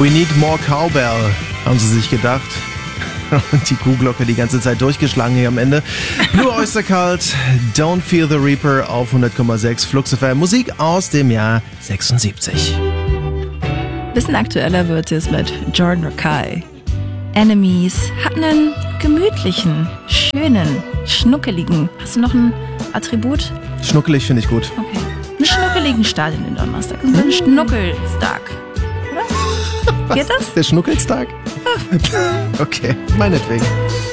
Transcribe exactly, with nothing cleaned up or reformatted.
We need more cowbell, haben sie sich gedacht. Und die Kuhglocke die ganze Zeit durchgeschlagen hier am Ende. Blue Oyster Cult, Don't Fear the Reaper auf hundert Komma sechs Flux F M. Musik aus dem Jahr sechsundsiebzig. Bisschen aktueller wird es mit Jordan Rakei. Enemies hat einen gemütlichen, schönen, schnuckeligen, hast du noch ein Attribut? Schnuckelig finde ich gut. Okay. Einen schnuckeligen Start in den Donnerstag. So ein Schnuckelstag. Oder? Was? Geht das? Der Schnuckelstag? Okay, meinetwegen.